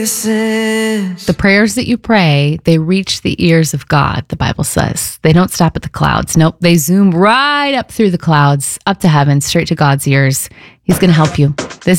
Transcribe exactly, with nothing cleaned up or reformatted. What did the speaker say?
The prayers that you pray, they reach the ears of God, the Bible says. They don't stop at the clouds. Nope, they zoom right up through the clouds, up to heaven, straight to God's ears. He's going to help you. This